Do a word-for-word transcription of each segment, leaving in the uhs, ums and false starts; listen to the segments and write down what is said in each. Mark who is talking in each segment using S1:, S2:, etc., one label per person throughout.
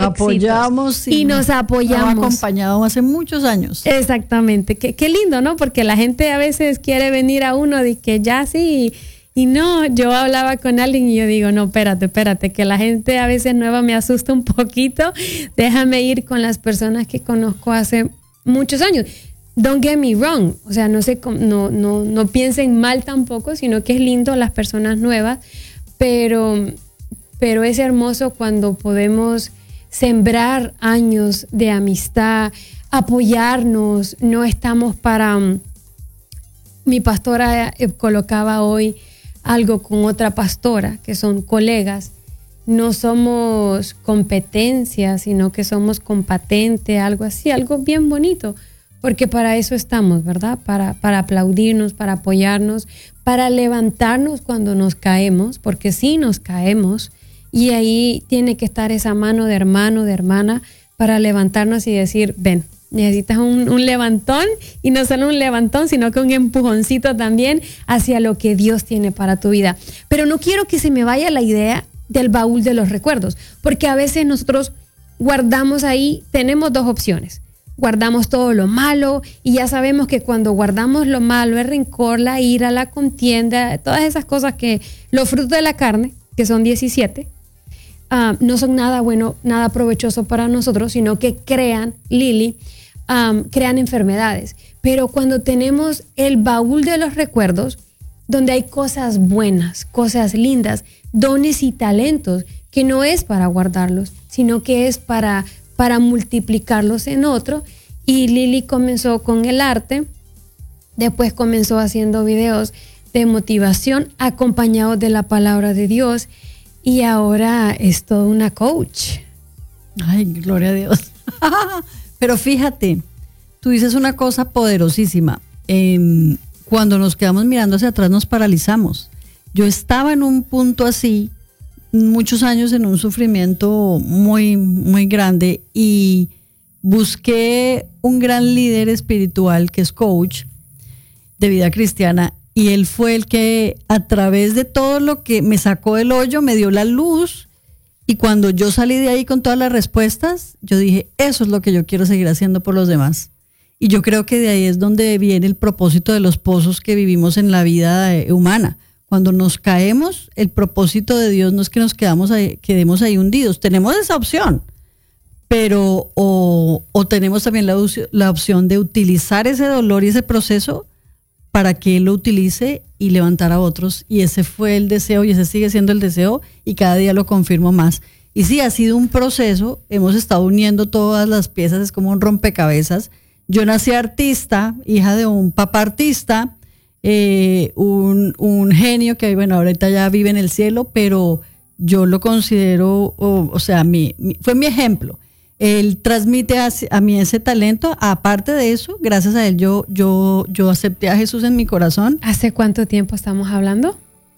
S1: apoyamos
S2: y, y nos apoyamos.
S1: Nos ha acompañado hace muchos años.
S2: Exactamente. Qué, qué lindo, ¿no? Porque la gente a veces quiere venir a uno de que ya sí, y, y no. Yo hablaba con alguien y yo digo, no, espérate, espérate, que la gente a veces nueva me asusta un poquito. Déjame ir con las personas que conozco hace muchos años. Don't get me wrong, o sea, no, sé, no, no, no piensen mal tampoco, sino que es lindo las personas nuevas, pero, pero es hermoso cuando podemos sembrar años de amistad, apoyarnos, no estamos para... Mi pastora colocaba hoy algo con otra pastora, que son colegas, no somos competencia, sino que somos compatente, algo así, algo bien bonito. Porque para eso estamos, ¿verdad? Para, para aplaudirnos, para apoyarnos, para levantarnos cuando nos caemos, porque sí nos caemos, y ahí tiene que estar esa mano de hermano, de hermana, para levantarnos y decir, ven, necesitas un, un levantón, y no solo un levantón, sino que un empujoncito también hacia lo que Dios tiene para tu vida. Pero no quiero que se me vaya la idea del baúl de los recuerdos, porque a veces nosotros guardamos ahí, tenemos dos opciones. Guardamos todo lo malo y ya sabemos que cuando guardamos lo malo, el rencor, la ira, la contienda, todas esas cosas que, los frutos de la carne, que son diecisiete, uh, no son nada bueno, nada provechoso para nosotros, sino que crean, Lili, um, crean enfermedades. Pero cuando tenemos el baúl de los recuerdos, donde hay cosas buenas, cosas lindas, dones y talentos, que no es para guardarlos, sino que es para... para multiplicarlos en otro. Y Lili comenzó con el arte, después comenzó haciendo videos de motivación acompañados de la palabra de Dios, y ahora es toda una coach.
S1: Ay, gloria a Dios. Pero fíjate, tú dices una cosa poderosísima. Eh, cuando nos quedamos mirando hacia atrás nos paralizamos. Yo estaba en un punto así, muchos años en un sufrimiento muy, muy grande, y busqué un gran líder espiritual que es coach de vida cristiana, y él fue el que a través de todo lo que me sacó del hoyo me dio la luz, y cuando yo salí de ahí con todas las respuestas, yo dije, eso es lo que yo quiero seguir haciendo por los demás. Y yo creo que de ahí es donde viene el propósito de los pozos que vivimos en la vida humana. Cuando nos caemos, el propósito de Dios no es que nos quedamos ahí, quedemos ahí hundidos. Tenemos esa opción, pero o, o tenemos también la, la opción de utilizar ese dolor y ese proceso para que Él lo utilice y levantar a otros. Y ese fue el deseo, y ese sigue siendo el deseo, y cada día lo confirmo más. Y sí, ha sido un proceso, hemos estado uniendo todas las piezas, es como un rompecabezas. Yo nací artista, hija de un papá artista, Eh, un, un genio que, bueno, ahorita ya vive en el cielo, pero yo lo considero, o, o sea, mi, mi, fue mi ejemplo. Él transmite a, a mí ese talento. Aparte de eso, gracias a él, yo, yo, yo acepté a Jesús en mi corazón.
S2: ¿Hace cuánto tiempo estamos hablando?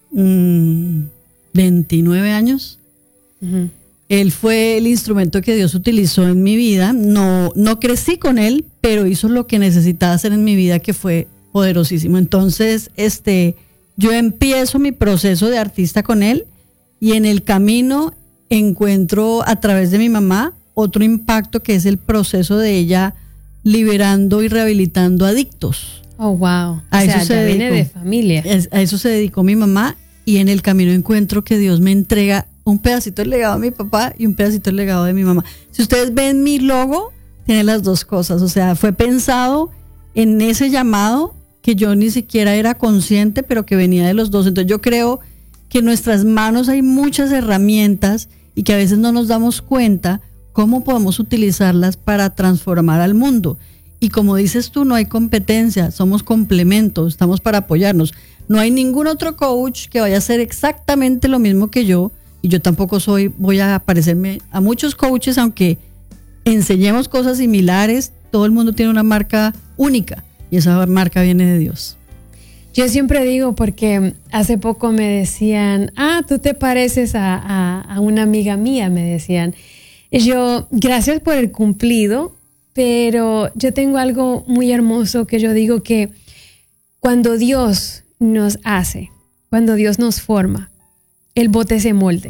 S1: Mm, veintinueve años. Uh-huh. Él fue el instrumento que Dios utilizó en mi vida. No, no crecí con él, pero hizo lo que necesitaba hacer en mi vida, que fue poderosísimo. Entonces, este, yo empiezo mi proceso de artista con él, y en el camino encuentro a través de mi mamá otro impacto, que es el proceso de ella liberando y rehabilitando adictos.
S2: Oh, wow.
S1: A
S2: o
S1: eso
S2: sea,
S1: se
S2: ya
S1: dedicó,
S2: viene de familia.
S1: A eso se dedicó mi mamá, y en el camino encuentro que Dios me entrega un pedacito del legado de mi papá y un pedacito del legado de mi mamá. Si ustedes ven mi logo, tiene las dos cosas. O sea, fue pensado en ese llamado que yo ni siquiera era consciente, pero que venía de los dos. Entonces yo creo que en nuestras manos hay muchas herramientas, y que a veces no nos damos cuenta cómo podemos utilizarlas para transformar al mundo. Y como dices tú, no hay competencia, somos complementos, estamos para apoyarnos. No hay ningún otro coach que vaya a hacer exactamente lo mismo que yo, y yo tampoco soy, voy a parecerme a muchos coaches, aunque enseñemos cosas similares. Todo el mundo tiene una marca única, y esa marca viene de Dios.
S2: Yo siempre digo, porque hace poco me decían, ah, tú te pareces a, a, a una amiga mía, me decían. Yo, gracias por el cumplido, pero yo tengo algo muy hermoso que yo digo, que cuando Dios nos hace, cuando Dios nos forma, Él bota ese molde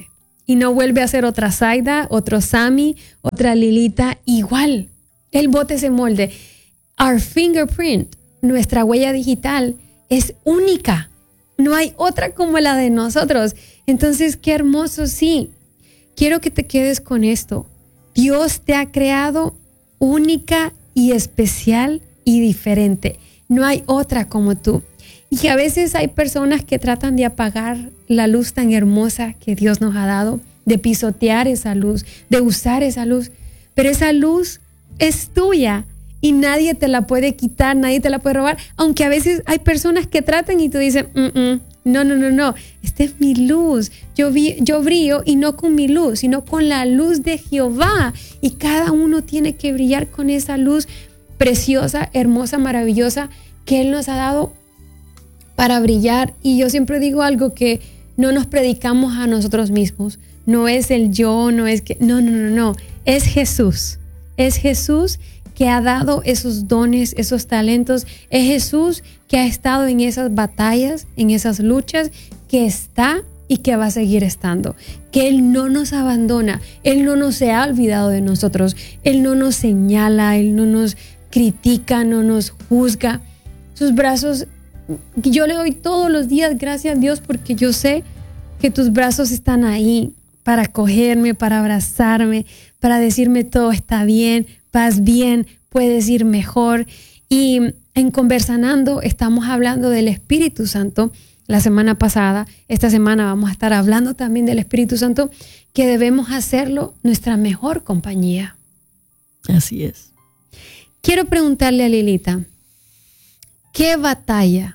S2: y no vuelve a ser otra Zaida, otro Sammy, otra Lilita, igual. El bote ese molde. Our fingerprint, nuestra huella digital, es única. No hay otra como la de nosotros. Entonces, qué hermoso, sí. Quiero que te quedes con esto. Dios te ha creado única y especial y diferente. No hay otra como tú. Y que a veces hay personas que tratan de apagar la luz tan hermosa que Dios nos ha dado, de pisotear esa luz, de usar esa luz. Pero esa luz es tuya y nadie te la puede quitar, nadie te la puede robar. Aunque a veces hay personas que tratan y tú dices, mm-mm, no, no, no, no, esta es mi luz. Yo, vi, yo brillo y no con mi luz, sino con la luz de Jehová. Y cada uno tiene que brillar con esa luz preciosa, hermosa, maravillosa que Él nos ha dado para brillar. Y yo siempre digo algo, que no nos predicamos a nosotros mismos. No es el yo, no es que... No, no, no, no. Es Jesús. Es Jesús que ha dado esos dones, esos talentos. Es Jesús que ha estado en esas batallas, en esas luchas, que está y que va a seguir estando. Que Él no nos abandona. Él no nos se ha olvidado de nosotros. Él no nos señala, Él no nos critica, no nos juzga. Sus brazos... Yo le doy todos los días gracias a Dios porque yo sé que tus brazos están ahí para acogerme, para abrazarme, para decirme todo está bien, vas bien, puedes ir mejor. Y en Conversanando estamos hablando del Espíritu Santo la semana pasada. Esta semana vamos a estar hablando también del Espíritu Santo, que debemos hacerlo nuestra mejor compañía.
S1: Así es.
S2: Quiero preguntarle a Lilita, ¿qué batalla?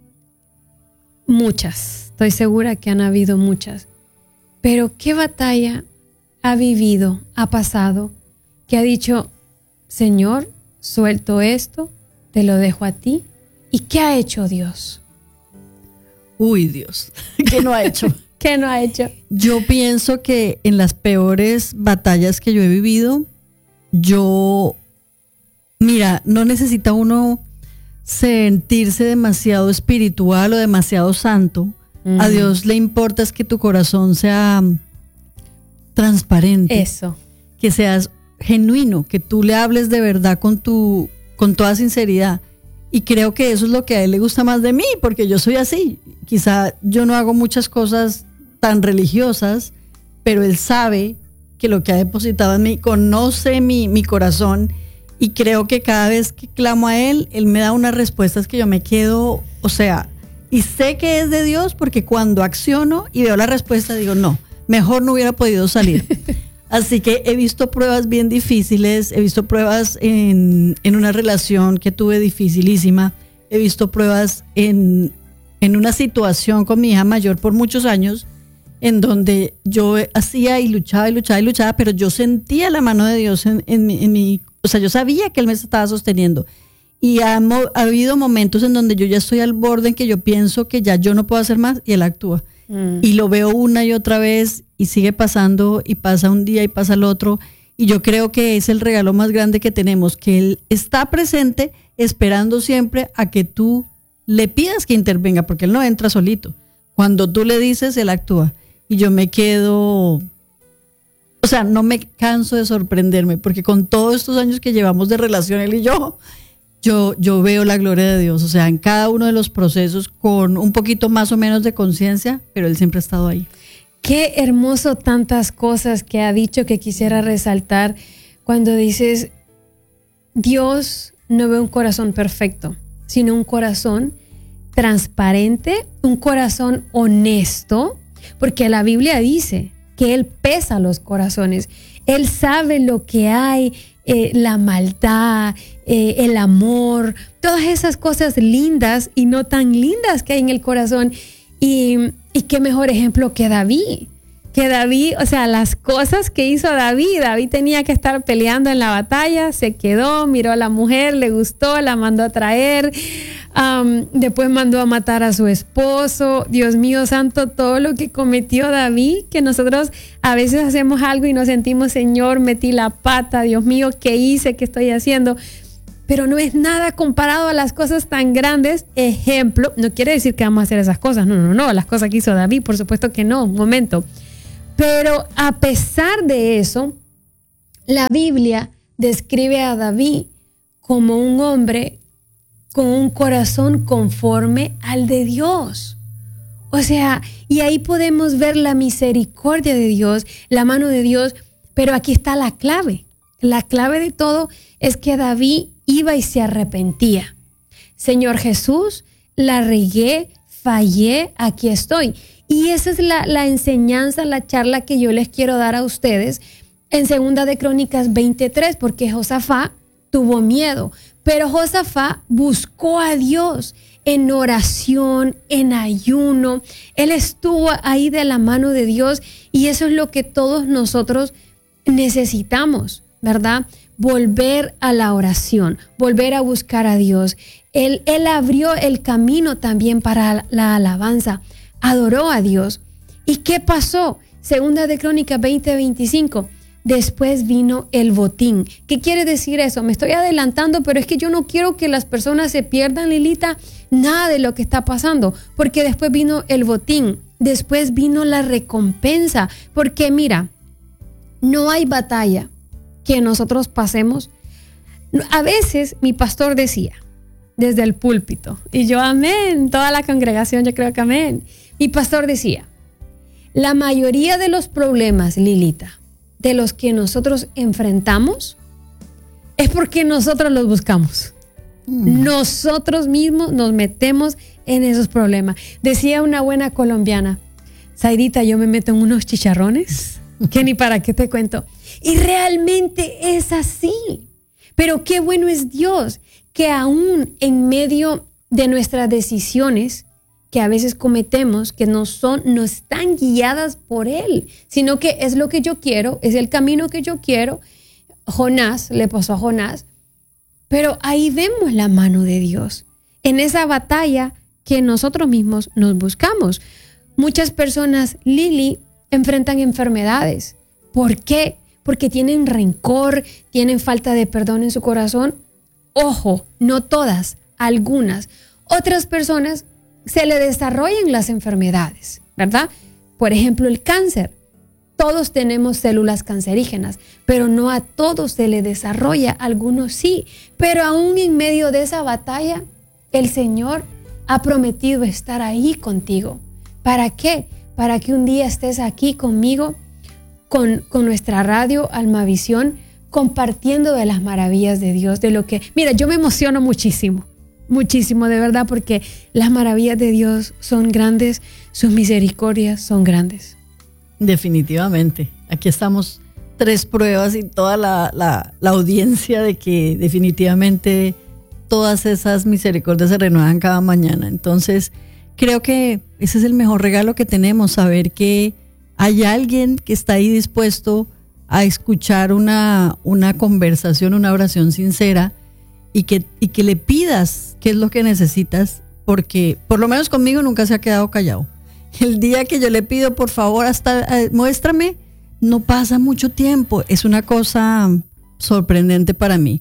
S2: Muchas, estoy segura que han habido muchas, pero ¿qué batalla ha vivido, ha pasado, que ha dicho, Señor, suelto esto, te lo dejo a ti? ¿Y qué ha hecho Dios?
S1: Uy, Dios, ¿qué no ha hecho?
S2: ¿Qué no ha hecho?
S1: Yo pienso que en las peores batallas que yo he vivido, yo, mira, no necesita uno sentirse demasiado espiritual o demasiado santo. Uh-huh. A Dios le importa es que tu corazón sea transparente.
S2: Eso.
S1: Que seas genuino, que tú le hables de verdad con tu, con toda sinceridad. Y creo que eso es lo que a Él le gusta más de mí, porque yo soy así. Quizá yo no hago muchas cosas tan religiosas, pero Él sabe que lo que ha depositado en mí, conoce mi, mi corazón. Y creo que cada vez que clamo a Él, Él me da unas respuestas que yo me quedo, o sea, y sé que es de Dios porque cuando acciono y veo la respuesta digo, no, mejor no hubiera podido salir. Así que he visto pruebas bien difíciles, he visto pruebas en, en una relación que tuve dificilísima, he visto pruebas en, en una situación con mi hija mayor por muchos años, en donde yo hacía y luchaba y luchaba y luchaba, pero yo sentía la mano de Dios en, en, mi, en mi... O sea, yo sabía que Él me estaba sosteniendo. Y ha, ha habido momentos en donde yo ya estoy al borde, en que yo pienso que ya yo no puedo hacer más, y Él actúa. Mm. Y lo veo una y otra vez, y sigue pasando, y pasa un día y pasa el otro. Y yo creo que es el regalo más grande que tenemos, que Él está presente, esperando siempre a que tú le pidas que intervenga, porque Él no entra solito. Cuando tú le dices, Él actúa. Y yo me quedo... O sea, no me canso de sorprenderme, porque con todos estos años que llevamos de relación Él y yo, yo, yo veo la gloria de Dios. O sea, en cada uno de los procesos con un poquito más o menos de conciencia, pero Él siempre ha estado ahí.
S2: Qué hermoso tantas cosas que ha dicho que quisiera resaltar cuando dices, Dios no ve un corazón perfecto, sino un corazón transparente, un corazón honesto, porque la Biblia dice que Él pesa los corazones. Él sabe lo que hay, eh, la maldad, eh, el amor, todas esas cosas lindas y no tan lindas que hay en el corazón. Y, y qué mejor ejemplo que David. Que David, o sea, las cosas que hizo David, David tenía que estar peleando en la batalla, se quedó, miró a la mujer, le gustó, la mandó a traer, um, después mandó a matar a su esposo. Dios mío santo, todo lo que cometió David, que nosotros a veces hacemos algo y nos sentimos, Señor, metí la pata, Dios mío, ¿qué hice? ¿Qué estoy haciendo? Pero no es nada comparado a las cosas tan grandes. Ejemplo, no quiere decir que vamos a hacer esas cosas, no, no, no, las cosas que hizo David, por supuesto que no, un momento. Pero a pesar de eso, la Biblia describe a David como un hombre con un corazón conforme al de Dios. O sea, y ahí podemos ver la misericordia de Dios, la mano de Dios, pero aquí está la clave. La clave de todo es que David iba y se arrepentía. Señor Jesús, la regué, fallé, aquí estoy. Y esa es la, la enseñanza, la charla que yo les quiero dar a ustedes en Segunda de Crónicas veintitrés, porque Josafat tuvo miedo, pero Josafat buscó a Dios en oración, en ayuno. Él estuvo ahí de la mano de Dios y eso es lo que todos nosotros necesitamos, ¿verdad? Volver a la oración, volver a buscar a Dios. Él, él abrió el camino también para la alabanza, adoró a Dios. ¿Y qué pasó? Segunda de Crónicas veinte veinticinco. Después vino el botín. ¿Qué quiere decir eso? Me estoy adelantando, pero es que yo no quiero que las personas se pierdan, Lilita, nada de lo que está pasando, porque después vino el botín, después vino la recompensa, porque mira, no hay batalla que nosotros pasemos. A veces mi pastor decía, desde el púlpito, y yo amén, toda la congregación yo creo que amén, mi pastor decía, la mayoría de los problemas, Lilita, de los que nosotros enfrentamos es porque nosotros los buscamos. Mm. Nosotros mismos nos metemos en esos problemas. Decía una buena colombiana, Zairita, yo me meto en unos chicharrones que ni para qué te cuento. Y realmente es así. Pero qué bueno es Dios que aún en medio de nuestras decisiones que a veces cometemos, que no son, no están guiadas por Él, sino que es lo que yo quiero, es el camino que yo quiero. Jonás, le pasó a Jonás, pero ahí vemos la mano de Dios, en esa batalla que nosotros mismos nos buscamos. Muchas personas, Lili, enfrentan enfermedades. ¿Por qué? Porque tienen rencor, tienen falta de perdón en su corazón. Ojo, no todas, algunas. Otras personas se le desarrollan las enfermedades, ¿verdad? Por ejemplo, el cáncer. Todos tenemos células cancerígenas, pero no a todos se le desarrolla, algunos sí. Pero aún en medio de esa batalla, el Señor ha prometido estar ahí contigo. ¿Para qué? Para que un día estés aquí conmigo, con, con nuestra radio Almavisión, compartiendo de las maravillas de Dios, de lo que... Mira, yo me emociono muchísimo. Muchísimo, de verdad, porque las maravillas de Dios son grandes, sus misericordias son grandes.
S1: Definitivamente. Aquí estamos tres pruebas y toda la, la, la audiencia de que definitivamente todas esas misericordias se renuevan cada mañana. Entonces, creo que ese es el mejor regalo que tenemos, saber que hay alguien que está ahí dispuesto a escuchar una, una conversación, una oración sincera, y que, y que le pidas qué es lo que necesitas, porque por lo menos conmigo nunca se ha quedado callado. El día que yo le pido, por favor, hasta eh, muéstrame, no pasa mucho tiempo. Es una cosa sorprendente para mí.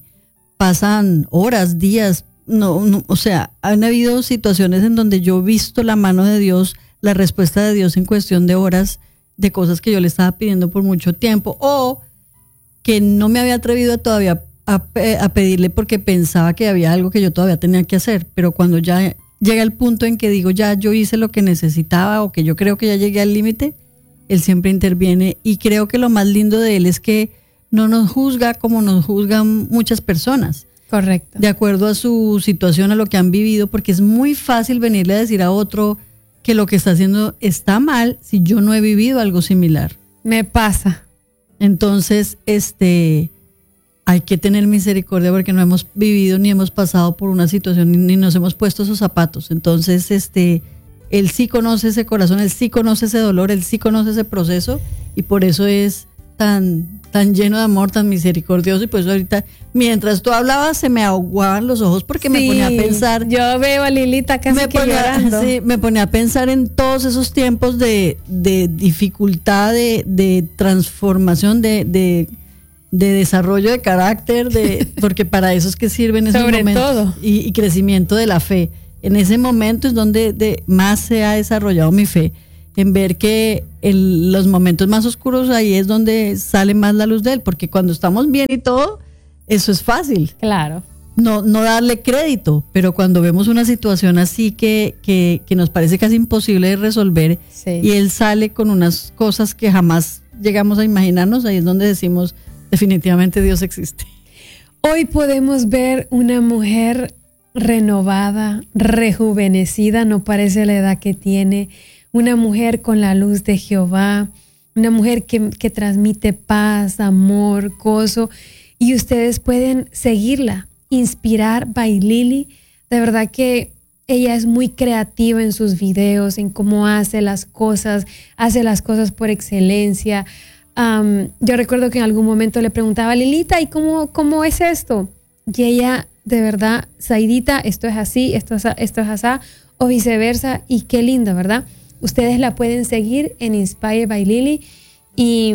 S1: Pasan horas, días, no, no, o sea, han habido situaciones en donde yo he visto la mano de Dios, la respuesta de Dios en cuestión de horas, de cosas que yo le estaba pidiendo por mucho tiempo, o que no me había atrevido a todavía A, a pedirle porque pensaba que había algo que yo todavía tenía que hacer, pero cuando ya llega el punto en que digo, ya yo hice lo que necesitaba o que yo creo que ya llegué al límite, Él siempre interviene, y creo que lo más lindo de Él es que no nos juzga como nos juzgan muchas personas.
S2: Correcto.
S1: De acuerdo a su situación, a lo que han vivido, porque es muy fácil venirle a decir a otro que lo que está haciendo está mal si yo no he vivido algo similar.
S2: Me pasa.
S1: Entonces, este... hay que tener misericordia porque no hemos vivido ni hemos pasado por una situación ni, ni nos hemos puesto esos zapatos. Entonces, este, Él sí conoce ese corazón, Él sí conoce ese dolor, Él sí conoce ese proceso, y por eso es tan, tan lleno de amor, tan misericordioso. Y pues ahorita, mientras tú hablabas, se me aguaban los ojos porque sí, me ponía a pensar.
S2: Yo veo a Lilita casi
S1: me
S2: que
S1: ponía,
S2: llorando.
S1: Sí, me ponía a pensar en todos esos tiempos de, de dificultad, de, de transformación, de... de de desarrollo de carácter, de porque para eso es que sirven esos
S2: Sobre
S1: momentos.
S2: todo.
S1: Y, y crecimiento de la fe. En ese momento es donde de, más se ha desarrollado mi fe. en ver que en los momentos más oscuros ahí es donde sale más la luz de Él, porque cuando estamos bien y todo, eso es fácil.
S2: Claro.
S1: No, no darle crédito, pero cuando vemos una situación así que, que, que nos parece casi imposible de resolver, sí, y Él sale con unas cosas que jamás llegamos a imaginarnos, ahí es donde decimos, definitivamente Dios existe.
S2: Hoy podemos ver una mujer renovada, rejuvenecida, no parece la edad que tiene, una mujer con la luz de Jehová, una mujer que, que transmite paz, amor, gozo, y ustedes pueden seguirla, inspirar by Lily. De verdad que ella es muy creativa en sus videos, en cómo hace las cosas, hace las cosas por excelencia. Um, yo recuerdo que en algún momento le preguntaba a Lilita, ¿y cómo, cómo es esto? Y ella, de verdad, Saidita, esto es así, esto es, esto es así, o viceversa, y qué lindo, ¿verdad? Ustedes la pueden seguir en Inspire by Lily, y,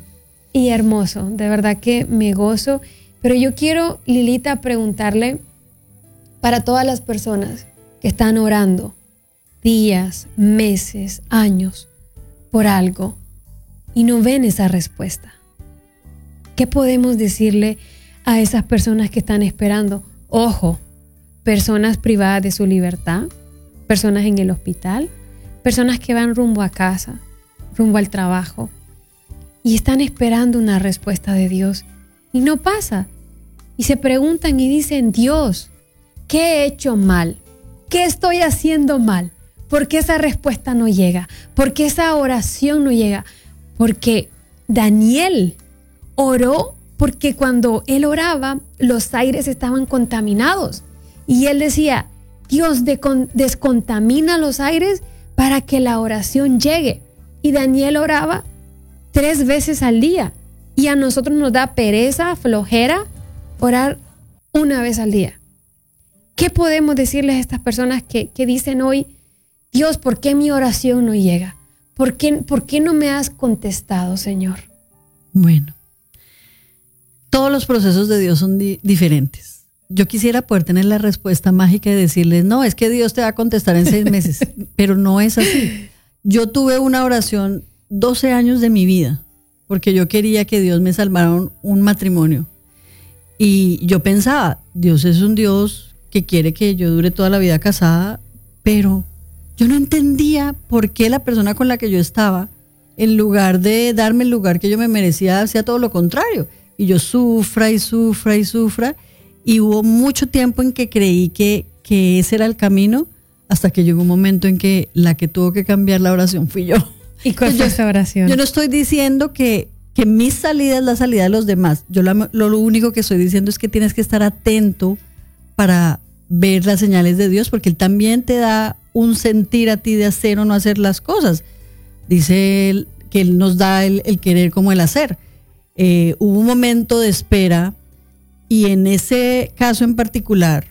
S2: y hermoso, de verdad que me gozo. Pero yo quiero, Lilita, preguntarle para todas las personas que están orando días, meses, años por algo y no ven esa respuesta. ¿Qué podemos decirle a esas personas que están esperando? Ojo, personas privadas de su libertad, personas en el hospital, personas que van rumbo a casa, rumbo al trabajo y están esperando una respuesta de Dios y no pasa. Y se preguntan y dicen, Dios, ¿qué he hecho mal? ¿Qué estoy haciendo mal? ¿Por qué esa respuesta no llega? ¿Por qué esa oración no llega? Porque Daniel oró porque cuando él oraba, los aires estaban contaminados. Y él decía, Dios, descontamina los aires para que la oración llegue. Y Daniel oraba tres veces al día. Y a nosotros nos da pereza, flojera, orar una vez al día. ¿Qué podemos decirles a estas personas que, que dicen hoy, Dios, ¿por qué mi oración no llega? ¿Por qué, ¿Por qué no me has contestado, Señor?
S1: Bueno, todos los procesos de Dios son di- diferentes. Yo quisiera poder tener la respuesta mágica y decirles, no, es que Dios te va a contestar en seis meses, pero no es así. Yo tuve una oración doce años de mi vida, porque yo quería que Dios me salvara un, un matrimonio. Y yo pensaba, Dios es un Dios que quiere que yo dure toda la vida casada, pero yo no entendía por qué la persona con la que yo estaba, en lugar de darme el lugar que yo me merecía, hacía todo lo contrario. Y yo sufra y sufra y sufra. Y hubo mucho tiempo en que creí que, que ese era el camino, hasta que llegó un momento en que la que tuvo que cambiar la oración fui yo.
S2: ¿Y cuál fue esa oración?
S1: Yo no estoy diciendo que, que mi salida es la salida de los demás. Yo la, lo, lo único que estoy diciendo es que tienes que estar atento para ver las señales de Dios, porque Él también te da un sentir a ti de hacer o no hacer las cosas. Dice Él que Él nos da el, el querer como el hacer. Eh, hubo un momento de espera y en ese caso en particular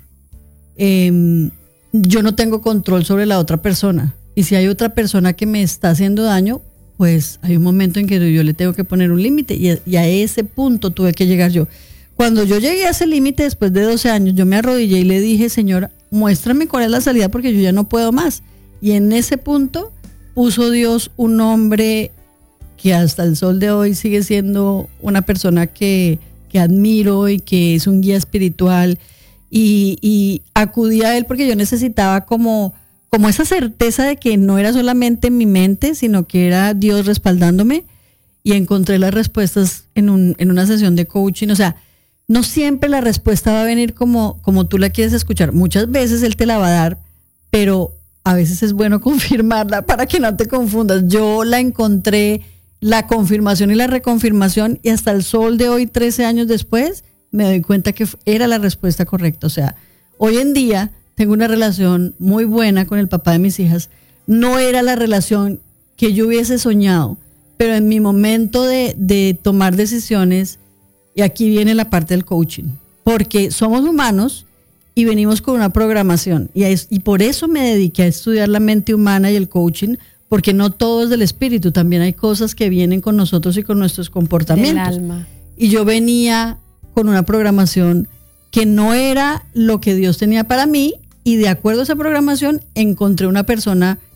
S1: eh, yo no tengo control sobre la otra persona. Y si hay otra persona que me está haciendo daño, pues hay un momento en que yo le tengo que poner un límite y, y a ese punto tuve que llegar yo. Cuando yo llegué a ese límite después de doce años, yo me arrodillé y le dije, Señor, muéstrame cuál es la salida porque yo ya no puedo más. Y en ese punto puso Dios un hombre que hasta el sol de hoy sigue siendo una persona que, que admiro y que es un guía espiritual. Y, y acudí a él porque yo necesitaba como, como esa certeza de que no era solamente mi mente, sino que era Dios respaldándome. Y encontré las respuestas en, un, en una sesión de coaching. O sea, no siempre la respuesta va a venir como, como tú la quieres escuchar. Muchas veces Él te la va a dar, pero a veces es bueno confirmarla para que no te confundas. Yo la encontré, la confirmación y la reconfirmación, y hasta el sol de hoy, trece años después, me doy cuenta que era la respuesta correcta. O sea, hoy en día tengo una relación muy buena con el papá de mis hijas. No era la relación que yo hubiese soñado, pero en mi momento de, de tomar decisiones, y aquí viene la parte del coaching, porque somos humanos y venimos con una programación, y, es, y por eso me dediqué a estudiar la mente humana y el coaching, porque no todo es del espíritu, también hay cosas que vienen con nosotros y con nuestros comportamientos.
S2: Del alma.
S1: Y yo venía con una programación que no era lo que Dios tenía para mí, y de acuerdo a esa programación encontré una persona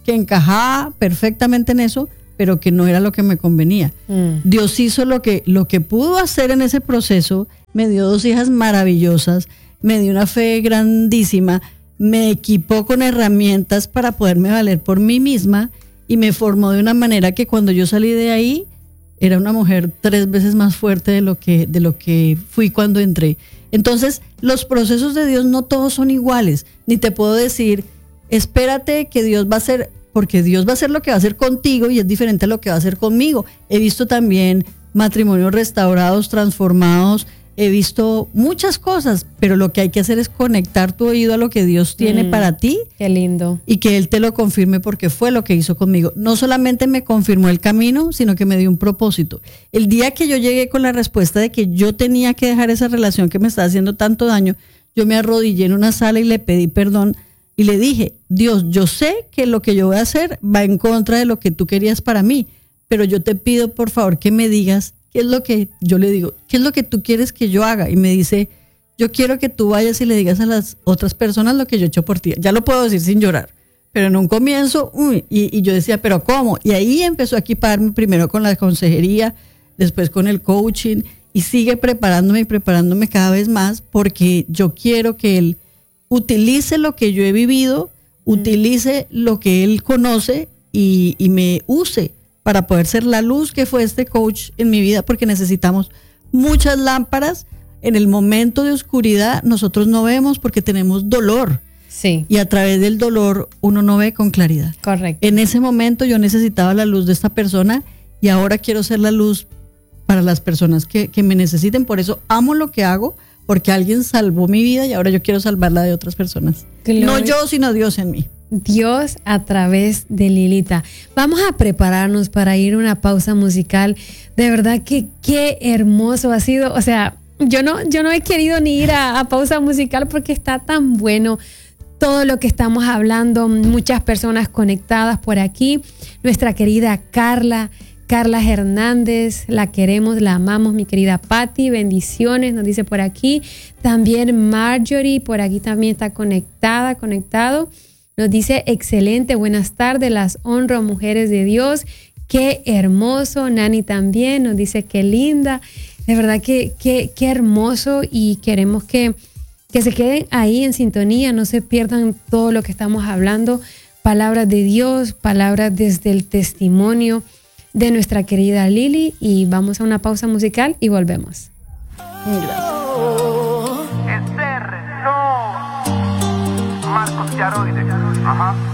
S1: que encajaba perfectamente en eso, pero que no era lo que me convenía. Mm. Dios hizo lo que, lo que pudo hacer en ese proceso, me dio dos hijas maravillosas, me dio una fe grandísima, me equipó con herramientas para poderme valer por mí misma y me formó de una manera que cuando yo salí de ahí, era una mujer tres veces más fuerte de lo que, de lo que fui cuando entré. Entonces, los procesos de Dios no todos son iguales, ni te puedo decir, espérate que Dios va a hacer, porque Dios va a hacer lo que va a hacer contigo y es diferente a lo que va a hacer conmigo. He visto también matrimonios restaurados, transformados, he visto muchas cosas, pero lo que hay que hacer es conectar tu oído a lo que Dios tiene mm, para ti.
S2: Qué lindo.
S1: Y que Él te lo confirme porque fue lo que hizo conmigo. No solamente me confirmó el camino, sino que me dio un propósito. El día que yo llegué con la respuesta de que yo tenía que dejar esa relación que me estaba haciendo tanto daño, yo me arrodillé en una sala y le pedí perdón y le dije, Dios, yo sé que lo que yo voy a hacer va en contra de lo que tú querías para mí, pero yo te pido por favor que me digas ¿qué es lo que yo le digo? ¿Qué es lo que tú quieres que yo haga? Y me dice, yo quiero que tú vayas y le digas a las otras personas lo que yo he hecho por ti. Ya lo puedo decir sin llorar. Pero en un comienzo, uy, y, y yo decía, ¿pero cómo? Y ahí empezó a equiparme primero con la consejería, después con el coaching, y sigue preparándome y preparándome cada vez más porque yo quiero que él utilice lo que yo he vivido, utilice lo que él conoce y, y me use para poder ser la luz que fue este coach en mi vida, porque necesitamos muchas lámparas. En el momento de oscuridad nosotros no vemos porque tenemos dolor.
S2: Sí.
S1: Y a través del dolor uno no ve con claridad.
S2: Correcto.
S1: En ese momento yo necesitaba la luz de esta persona y ahora quiero ser la luz para las personas que, que me necesiten. Por eso amo lo que hago, porque alguien salvó mi vida y ahora yo quiero salvarla de otras personas. Gloria. No yo, sino Dios en mí.
S2: Dios a través de Lilita. Vamos a prepararnos para ir a una pausa musical. De verdad que qué hermoso ha sido. O sea, yo no, yo no he querido ni ir a, a pausa musical porque está tan bueno todo lo que estamos hablando. Muchas personas conectadas por aquí. Nuestra querida Carla, Carla Hernández, la queremos, la amamos, mi querida Patti, bendiciones, nos dice por aquí. También Marjorie, por aquí también está conectada, conectado. Nos dice, excelente, buenas tardes, las honro, mujeres de Dios. Qué hermoso. Nani también nos dice, qué linda. De verdad que, que, qué hermoso y queremos que, que se queden ahí en sintonía, no se pierdan todo lo que estamos hablando. Palabras de Dios, palabras desde el testimonio de nuestra querida Lili. Y vamos a una pausa musical y volvemos.
S1: Gracias.
S3: Esther, no. Marcos Yaroide. Ajá.